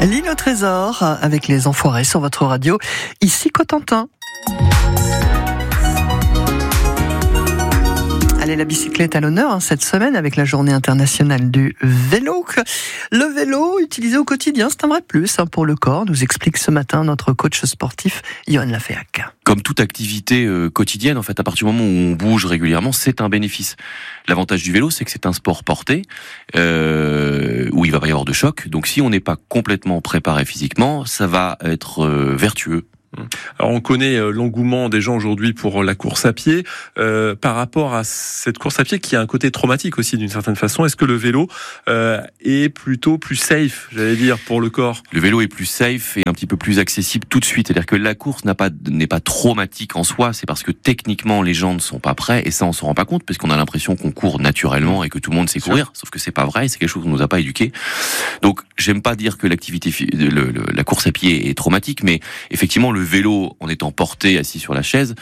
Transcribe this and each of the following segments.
L'île au trésor avec les Enfoirés sur votre radio, ici Cotentin. Allez, la bicyclette à l'honneur cette semaine avec la journée internationale du vélo. Le vélo utilisé au quotidien, c'est un vrai plus pour le corps, nous explique ce matin notre coach sportif, Johan Laféac. Comme toute activité quotidienne, en fait, à partir du moment où on bouge régulièrement, c'est un bénéfice. L'avantage du vélo, c'est que c'est un sport porté, où il va pas y avoir de choc. Donc si on n'est pas complètement préparé physiquement, ça va être vertueux. Alors on connaît l'engouement des gens aujourd'hui pour la course à pied. Par rapport à cette course à pied qui a un côté traumatique aussi d'une certaine façon, est-ce que le vélo est plutôt plus safe, j'allais dire, pour le corps ? Le vélo est plus safe et un petit peu plus accessible tout de suite. C'est-à-dire que la course n'est pas traumatique en soi, c'est parce que techniquement les gens ne sont pas prêts et ça on s'en rend pas compte parce qu'on a l'impression qu'on court naturellement et que tout le monde sait courir, sauf que c'est pas vrai, c'est quelque chose qu'on nous a pas éduqué. Donc j'aime pas dire que la course à pied est traumatique, mais effectivement le vélo, en étant porté assis sur la selle,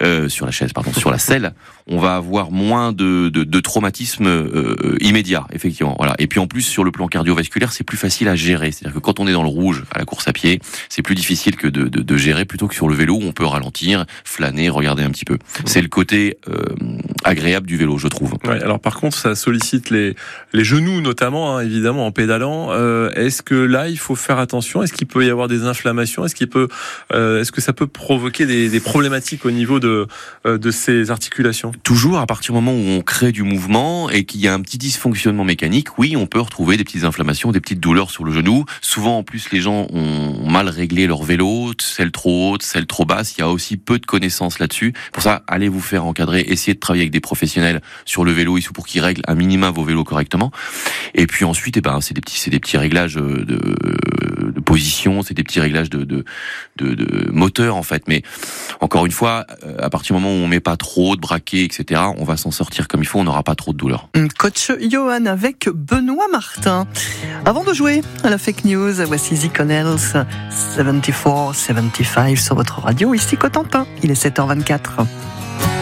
on va avoir moins de traumatisme immédiat, effectivement. Voilà. Et puis en plus, sur le plan cardiovasculaire, c'est plus facile à gérer. C'est-à-dire que quand on est dans le rouge à la course à pied, c'est plus difficile que de gérer plutôt que sur le vélo où on peut ralentir, flâner, regarder un petit peu. C'est le côté agréable du vélo, je trouve. Ouais, alors par contre, ça sollicite les genoux notamment, évidemment, en pédalant. Est-ce que là, il faut faire attention ? Est-ce qu'il peut y avoir des inflammations ? Est-ce que ça peut provoquer des problématiques au niveau de ces articulations ? Toujours, à partir du moment où on crée du mouvement et qu'il y a un petit dysfonctionnement mécanique, oui, on peut retrouver des petites inflammations, des petites douleurs sur le genou. Souvent, en plus, les gens ont mal réglé leur vélo, celle trop haute, celle trop basse. Il y a aussi peu de connaissances là-dessus. Pour ça, allez vous faire encadrer, essayez de travailler avec des professionnels sur le vélo, pour qu'ils règlent un minima vos vélos correctement. Et puis ensuite, c'est des petits réglages de position, c'est des petits réglages de moteur en fait. Mais encore une fois, à partir du moment où on met pas trop de braquets, etc., on va s'en sortir comme il faut, on n'aura pas trop de douleur. Coach Johan avec Benoît Martin. Avant de jouer à la fake news, voici The Connells 74-75 sur votre radio, ici Cotentin. Il est 7h24.